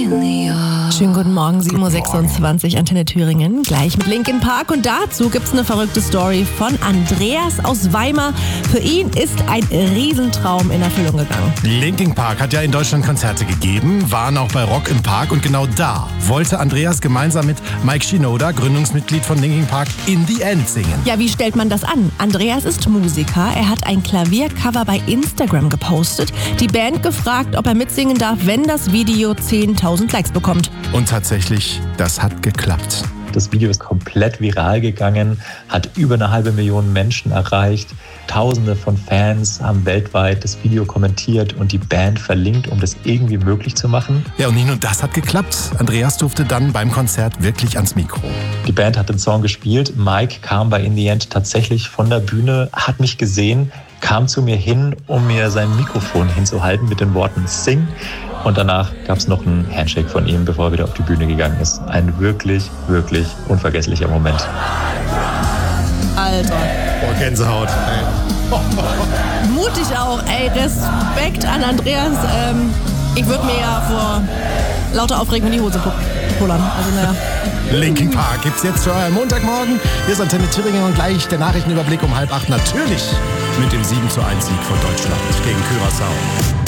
Schönen guten Morgen, 7.26 Uhr, Antenne Thüringen, gleich mit Linkin Park. Und dazu gibt's eine verrückte Story von Andreas aus Weimar. Für ihn ist ein Riesentraum in Erfüllung gegangen. Linkin Park hat ja in Deutschland Konzerte gegeben, waren auch bei Rock im Park und genau da wollte Andreas gemeinsam mit Mike Shinoda, Gründungsmitglied von Linkin Park, In the End singen. Ja, wie stellt man das an? Andreas ist Musiker, er hat ein Klaviercover bei Instagram gepostet, die Band gefragt, ob er mitsingen darf, wenn das Video 10.000 Likes bekommt. Und tatsächlich, das hat geklappt. Das Video ist komplett viral gegangen, hat über 500.000 Menschen erreicht. Tausende von Fans haben weltweit das Video kommentiert und die Band verlinkt, um das irgendwie möglich zu machen. Ja, und nicht nur das hat geklappt. Andreas durfte dann beim Konzert wirklich ans Mikro. Die Band hat den Song gespielt. Mike kam bei In the End tatsächlich von der Bühne, hat mich gesehen, kam zu mir hin, um mir sein Mikrofon hinzuhalten mit den Worten Sing. Und danach gab es noch einen Handshake von ihm, bevor er wieder auf die Bühne gegangen ist. Ein wirklich, wirklich unvergesslicher Moment. Alter. Oh, Gänsehaut. Mutig auch, ey, Respekt an Andreas. Ich würde mir ja vor lauter Aufregung in die Hose pullern. Also, naja. Linkin Park gibt's jetzt für euren Montagmorgen. Hier ist Antenne Thüringen und gleich der Nachrichtenüberblick um 7:30. Natürlich mit dem 7:1 Sieg von Deutschland gegen Curaçao.